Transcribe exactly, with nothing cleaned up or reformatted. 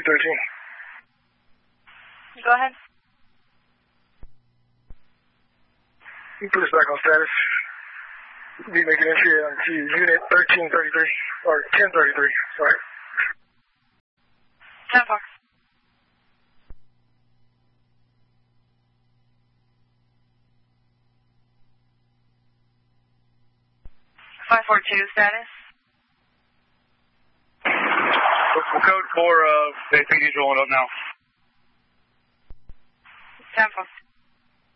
thirteen. Go ahead. You put us back on status. Be making entry on to unit thirteen thirty-three, or ten thirty-three, sorry. ten four. five four two status. Code for uh, basic usual one up now. ten four.